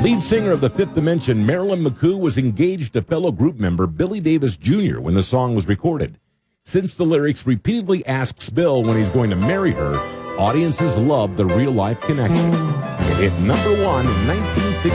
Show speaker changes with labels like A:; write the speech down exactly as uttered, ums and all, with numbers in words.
A: Lead singer of the Fifth Dimension, Marilyn McCoo, was engaged to fellow group member Billy Davis Junior when the song was recorded. Since the lyrics repeatedly asks Bill when he's going to marry her, audiences love the real-life connection. It hit number one in nineteen sixty.